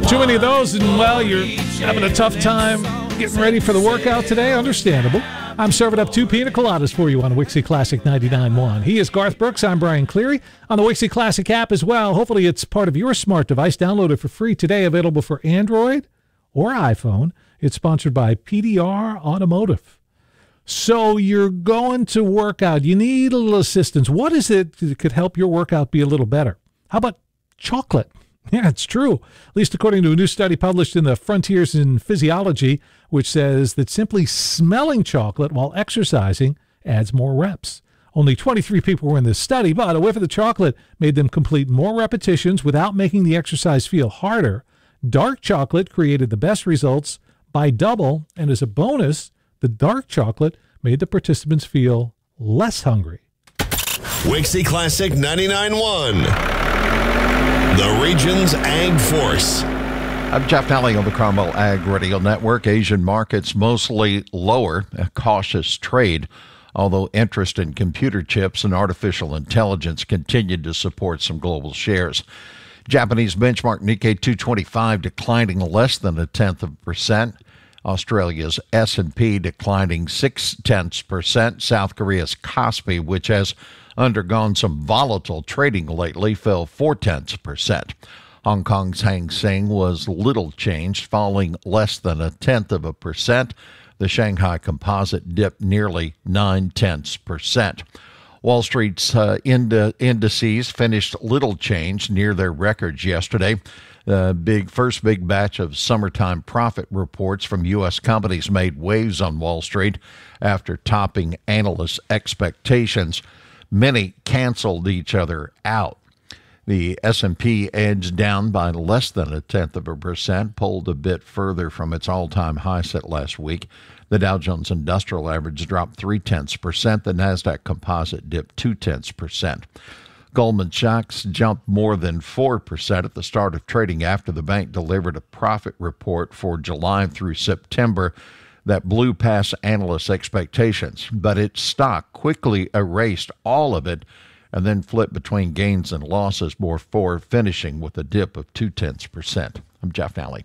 Too many of those, and well, you're having a tough time getting ready for the workout today. Understandable. I'm serving up 2 pina coladas for you on Wixie Classic 99.1. He is Garth Brooks. I'm Brian Cleary on the Wixie Classic app as well. Hopefully it's part of your smart device. Download it for free today. Available for Android or iPhone. It's sponsored by PDR Automotive. So you're going to work out. You need a little assistance. What is it that could help your workout be a little better? How about chocolate? Yeah, it's true. At least according to a new study published in the Frontiers in Physiology, which says that simply smelling chocolate while exercising adds more reps. Only 23 people were in this study, but a whiff of the chocolate made them complete more repetitions without making the exercise feel harder. Dark chocolate created the best results by double, and as a bonus, the dark chocolate made the participants feel less hungry. Wixie Classic 99.1. The region's Ag Force. I'm Jeff Nally on the Carmel Ag Radio Network. Asian markets mostly lower, a cautious trade, although interest in computer chips and artificial intelligence continued to support some global shares. Japanese benchmark Nikkei 225 declining less than 0.1%. Australia's S&P declining 0.6%. South Korea's Kospi, which has undergone some volatile trading lately, fell 0.4%. Hong Kong's Hang Seng was little changed, falling less than 0.1%. The Shanghai Composite dipped nearly 0.9%. Wall Street's indices finished little change near their records yesterday. The first big batch of summertime profit reports from U.S. companies made waves on Wall Street after topping analysts' expectations. Many canceled each other out. The S&P edged down by less than 0.1%, pulled a bit further from its all-time high set last week. The Dow Jones Industrial Average dropped 0.3%. The Nasdaq Composite dipped 0.2%. Goldman Sachs jumped more than 4% at the start of trading after the bank delivered a profit report for July through September that blew past analysts' expectations, but its stock quickly erased all of it and then flipped between gains and losses before finishing with a dip of 0.2%. I'm Jeff Nally.